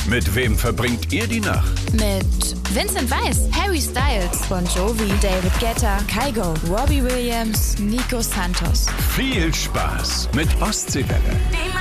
Mit wem verbringt ihr die Nacht? Mit Vincent Weiss, Harry Styles, Bon Jovi, David Guetta, Kygo, Robbie Williams, Nico Santos. Viel Spaß mit Ostseewelle.